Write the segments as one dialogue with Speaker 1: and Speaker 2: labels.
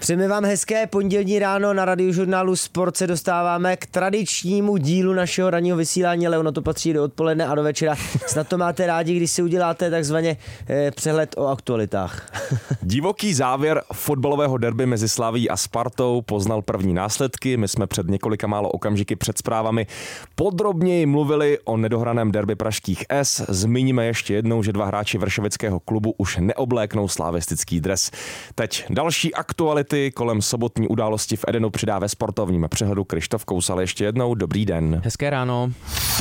Speaker 1: Přejeme vám hezké pondělní ráno, na Radiožurnálu Sport se dostáváme k tradičnímu dílu našeho ranního vysílání, ale ono to patří do odpoledne a do večera. Snad to máte rádi, když si uděláte takzvaně přehled o aktualitách.
Speaker 2: Divoký závěr fotbalového derby mezi Slavií a Spartou poznal první následky. My jsme před několika málo okamžiky před zprávami podrobněji mluvili o nedohraném derby pražských S. Zmíníme ještě jednou, že dva hráči vršovického klubu už neobléknou slavistický dres. Teď další aktuality kolem sobotní události v Edenu přidá ve sportovním přehledu Krištof Kousal. Ještě jednou dobrý den.
Speaker 3: Hezké ráno.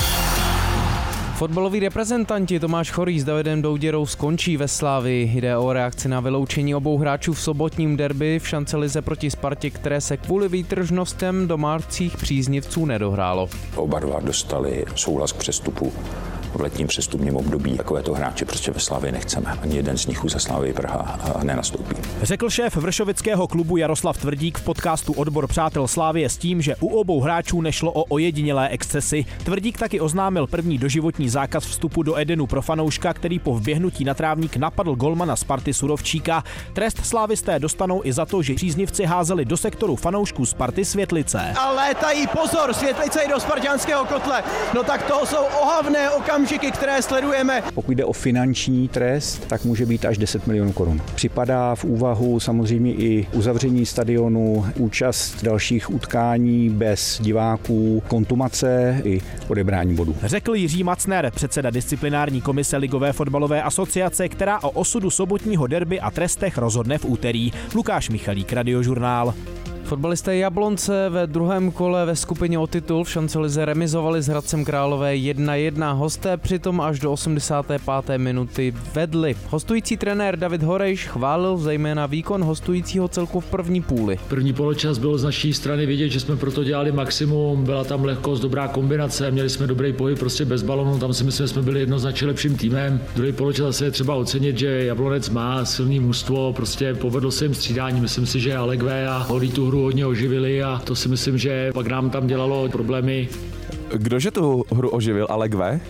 Speaker 3: Fotbaloví reprezentanti Tomáš Chorý s Davidem Douděrou skončí ve Slavii. Jde o reakci na vyloučení obou hráčů v sobotním derby v šancelize proti Spartě, které se kvůli výtržnostem domácích příznivců nedohrálo.
Speaker 4: Oba dva dostali souhlas k přestupu v letním přestupním období. Takovéto hráče prostě ve Slavii nechceme. Ani jeden z nich už za Slavii Praha nenastoupí.
Speaker 5: Řekl šéf vršovického klubu Jaroslav Tvrdík v podcastu Odbor přátel Slavie s tím, že u obou hráčů nešlo o ojedinělé excesy. Tvrdík taky oznámil první doživotní zákaz vstupu do Edenu pro fanouška, který po vběhnutí na trávník napadl golmana Sparty Surovčíka. Trest slávisté dostanou i za to, že příznivci házeli do sektoru fanoušků Sparty světlice.
Speaker 6: A létají, pozor, světlice i do spartanského kotle. No tak to jsou ohavné okamžiky, které sledujeme.
Speaker 7: Pokud jde o finanční trest, tak může být až 10 milionů korun. Připadá v úvahu samozřejmě i uzavření stadionu, účast dalších utkání bez diváků, kontumace i odebrání bodů.
Speaker 5: Řekl Jiří Macner, předseda disciplinární komise Ligové fotbalové asociace, která o osudu sobotního derby a trestech rozhodne v úterý. Lukáš Michalík, Radiožurnál.
Speaker 3: Fotbalisté Jablonce ve druhém kole ve skupině o titul v šancelize remizovali s Hradcem Králové 1-1. Hosté přitom až do 85. minuty vedli. Hostující trenér David Horejš chválil zejména výkon hostujícího celku v první půli.
Speaker 8: První poločas bylo z naší strany vidět, že jsme proto dělali maximum, byla tam lehkost, dobrá kombinace, měli jsme dobrý pohyb prostě bez balonu, tam si myslím, že jsme byli jednoznačně lepším týmem. Druhý poločas zase je třeba ocenit, že Jablonec má silný mužstvo, prostě povedlo se jim střídání, myslím si, že Allegve a Holý tu hru hodně oživili a to si myslím, že pak nám tam dělalo problémy.
Speaker 2: Kdože tu hru oživil? Allegve?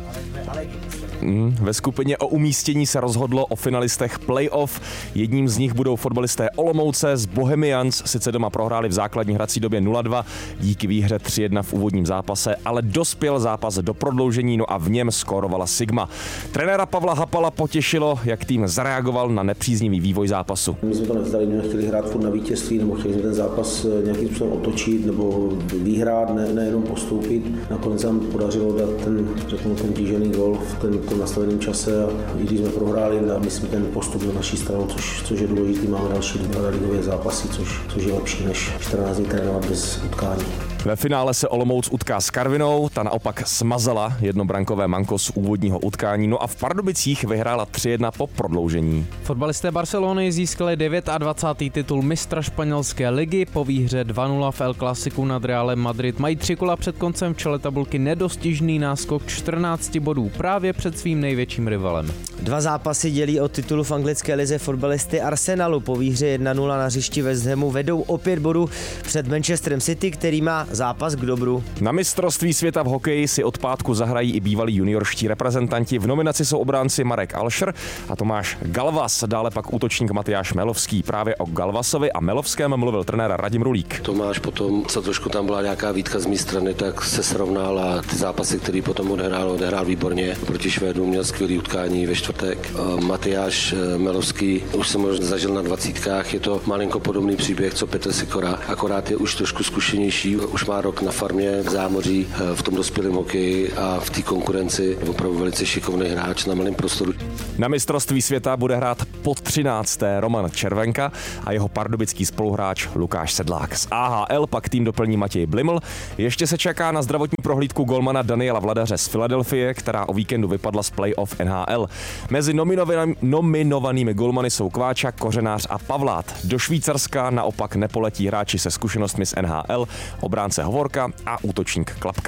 Speaker 2: Ve skupině o umístění se rozhodlo o finalistech playoff. Jedním z nich budou fotbalisté Olomouce z Bohemians. Sice doma prohráli v základní hrací době 0-2 díky výhře 3-1 v úvodním zápase, ale dospěl zápas do prodloužení, no a v něm skórovala Sigma. Trenéra Pavla Hapala potěšilo, jak tým zareagoval na nepříznivý vývoj zápasu.
Speaker 9: My jsme to nevzdali, chtěli hrát furt na vítězství, nebo chtěli jsme ten zápas nějakým způsobem otočit, nebo vyhrát, nejenom postoupit. Nakonec nám podařilo dát ten tížený gól v tom nastaveném čase a i když jsme prohráli, dali jsme ten postup na naší stranu, což je důležitý. Máme další dva ligové zápasy, což je lepší než 14 dní trénovat bez utkání.
Speaker 2: Ve finále se Olomouc utká s Karvinou, ta naopak smazala jednobrankové manko z úvodního utkání, no a v Pardubicích vyhrála 3-1 po prodloužení.
Speaker 3: Fotbalisté Barcelony získali 29. titul mistra španělské ligy. Po výhře 2-0 v El Clasicu nad Realem Madrid mají 3 kola před koncem v čele tabulky nedostižný náskok 14 bodů právě před svým největším rivalem.
Speaker 1: 2 zápasy dělí o titulu v anglické lize fotbalisty Arsenalu. Po výhře 1-0 na hřišti West Hamu vedou o 5 bodů před Manchesterem City, který má zápas k dobru.
Speaker 2: Na mistrovství světa v hokeji si od pátku zahrají i bývalí juniorští reprezentanti. V nominaci jsou obránci Marek Alšer a Tomáš Galvas, dále pak útočník Matyáš Melovský. Právě o Galvasovi a Melovském mluvil trenér Radim Rulík.
Speaker 10: Tomáš potom, co trošku tam byla nějaká výtka z mé strany, tak se srovnal a ty zápasy, který potom odehrál výborně. Proti Švédům měl skvělý utkání ve čtvrtek. Matyáš Melovský už jsem ho zažil na 20. Je to malinko podobný příběh, co Petr Sikora, akorát je už trošku zkušenější. Už má rok na farmě v zámoří, v tom dospělém hokeji a v té konkurenci. Opravdu velice šikovný hráč na malém prostoru.
Speaker 2: Na mistrovství světa bude hrát po 13. Roman Červenka a jeho pardubický spoluhráč Lukáš Sedlák. Z AHL pak tým doplní Matěj Bliml. Ještě se čeká na zdravotní prohlídku golmana Daniela Vladaře z Filadelfie, která o víkendu vypadla z playoff NHL. Mezi nominovanými golmany jsou Kváča, Kořenář a Pavlát. Do Švýcarska naopak nepoletí hráči se zkušenostmi z NHL, obránce Hovorka a útočník Klapka.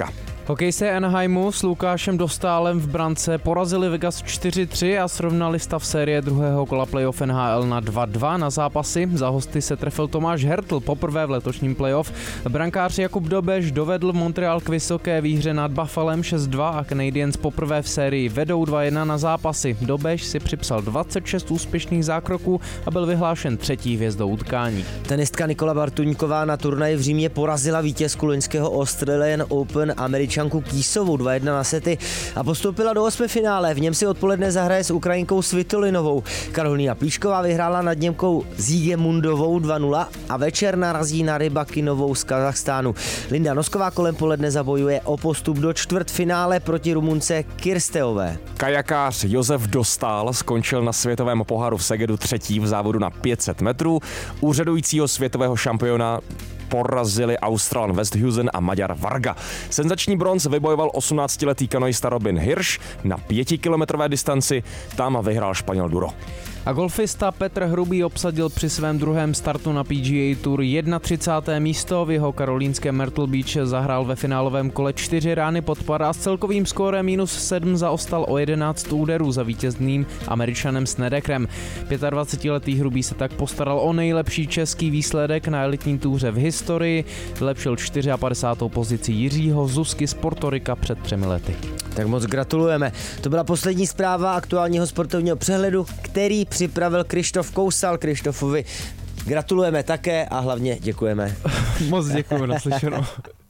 Speaker 3: Hokejisté Anaheimu s Lukášem Dostálem v brance porazili Vegas 4-3 a srovnali stav série druhého kola playoff NHL na 2-2 na zápasy. Za hosty se trefil Tomáš Hertl poprvé v letošním playoff. Brankář Jakub Dobeš dovedl Montreal k vysoké výhře nad Buffalem 6-2 a Canadiens poprvé v sérii vedou 2-1 na zápasy. Dobeš si připsal 26 úspěšných zákroků a byl vyhlášen třetí hvězdou utkání.
Speaker 1: Tenistka Nikola Bartuňková na turnaji v Římě porazila vítězku loňského Australian Open Američanku Kýsovou 2-1 na sety a postoupila do 8. finále. V něm si odpoledne zahraje s Ukrajinkou Svitolinovou. Karolína Plíšková vyhrála nad Němkou Zígemundovou 2-0 a večer narazí na Rybakinovou z Kazachstánu. Linda Nosková kolem poledne zabojuje o postup do čtvrtfinále proti Rumunce Kirsteové.
Speaker 2: Kajakář Josef Dostál skončil na světovém poháru v Segedu třetí v závodu na 500 metrů. Úřadujícího světového šampiona porazili Australan Westhuizen a Maďar Varga. Senzační bronz vybojoval 18-letý kanoista Robin Hirsch na 5kilometrové distanci, tam vyhrál Španěl Duro.
Speaker 3: A golfista Petr Hrubý obsadil při svém druhém startu na PGA Tour 31. místo. V jeho karolínském Myrtle Beach zahrál ve finálovém kole 4 rány pod par a s celkovým skórem -7 zaostal o 11 úderů za vítězným Američanem Snedekrem. 25-letý Hrubý se tak postaral o nejlepší český výsledek na elitní túře v historii. Vylepšil 54. pozici Jiřího Zuzky z Portorika před 3 lety.
Speaker 1: Tak moc gratulujeme. To byla poslední zpráva aktuálního sportovního přehledu, který připravil Krištof Kousal. Krištofovi gratulujeme také a hlavně děkujeme.
Speaker 3: Moc děkuji, naslyšenou.